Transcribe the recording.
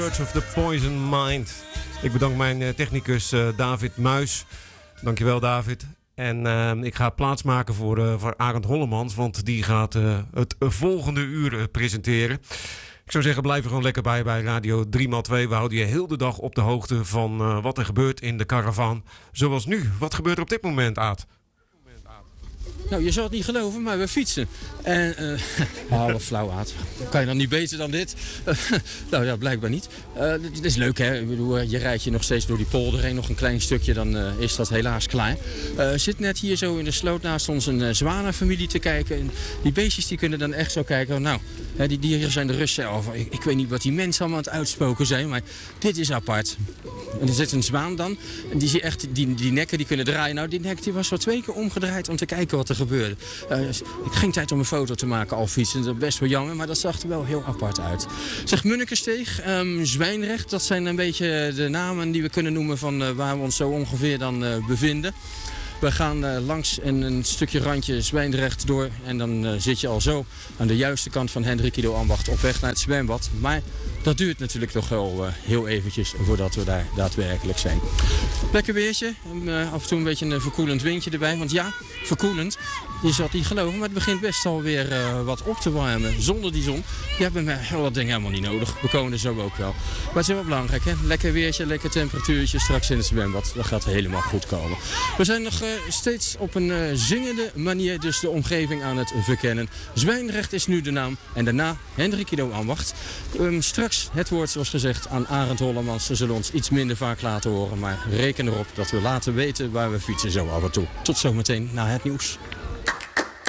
Church of the Poison Mind. Ik bedank mijn technicus David Muis. Dankjewel David. En ik ga plaatsmaken voor Arend Hollemans, want die gaat het volgende uur presenteren. Ik zou zeggen, blijf er gewoon lekker bij Radio 3x2. We houden je heel de dag op de hoogte van wat er gebeurt in de caravan. Zoals nu. Wat gebeurt er op dit moment, Aad? Nou, je zou het niet geloven, maar we fietsen. En, wat flauw, Aad. Kan je dan niet beter dan dit? Nou ja, blijkbaar niet. Het is leuk, hè? Ik bedoel, je rijdt je nog steeds door die polder heen. Nog een klein stukje, dan is dat helaas klaar. Zit net hier zo in de sloot naast ons een zwanenfamilie te kijken. En die beestjes die kunnen dan echt zo kijken. Nou, die dieren zijn de rust zelf. Ik weet niet wat die mensen allemaal aan het uitspoken zijn, maar dit is apart. En er zit een zwaan dan. En die zie echt, die nekken die kunnen draaien. Nou, die nek die was wel 2 keer omgedraaid om te kijken wat er gebeurde. Ik ging tijd om een foto te maken al fietsen. Dat is best wel jammer, maar dat zag er wel heel apart uit. Zeg, Munnikensteeg, Zwijnrecht, dat zijn een beetje de namen die we kunnen noemen van waar we ons zo ongeveer dan bevinden. We gaan langs een stukje randje Zwijndrecht door. En dan zit je al zo aan de juiste kant van Hendrik Ido Ambacht op weg naar het zwembad. Maar dat duurt natuurlijk nog wel heel eventjes voordat we daar daadwerkelijk zijn. Lekker weertje. Af en toe een beetje een verkoelend windje erbij. Want ja, verkoelend. Je zal het niet geloven, maar het begint best alweer wat op te warmen. Zonder die zon. Je hebt bij mij dat ding helemaal niet nodig. We komen er zo ook wel. Maar het is wel belangrijk, hè? Lekker weertje, lekker temperatuurtje. Straks in het zwembad. Dat gaat helemaal goed komen. We zijn nog steeds op een zingende manier dus de omgeving aan het verkennen. Zwijnrecht is nu de naam. En daarna Hendrik Ido Ambacht. Straks het woord zoals gezegd aan Arend Hollemans. Ze zullen ons iets minder vaak laten horen. Maar reken erop dat we laten weten waar we fietsen zo af en toe. Tot zometeen na het nieuws.